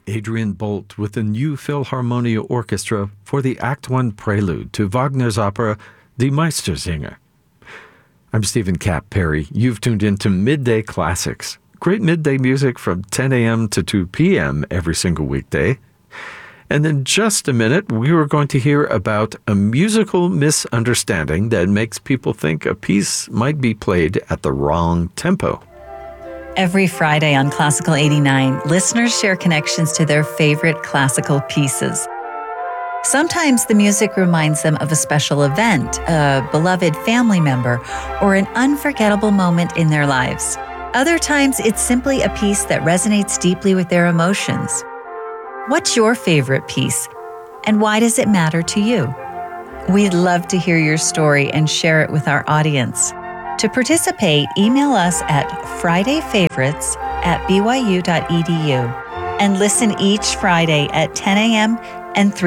Adrian Bolt with the New Philharmonia Orchestra for the Act I prelude to Wagner's opera Die Meistersinger. I'm Stephen Cap Perry. You've tuned into Midday Classics. Great midday music from 10 a.m. to 2 p.m. every single weekday. And in just a minute, we are going to hear about a musical misunderstanding that makes people think a piece might be played at the wrong tempo. Every Friday on Classical 89, listeners share connections to their favorite classical pieces. Sometimes the music reminds them of a special event, a beloved family member, or an unforgettable moment in their lives. Other times, it's simply a piece that resonates deeply with their emotions. What's your favorite piece, and why does it matter to you? We'd love to hear your story and share it with our audience. To participate, email us at fridayfavorites@byu.edu and listen each Friday at 10 a.m. and 3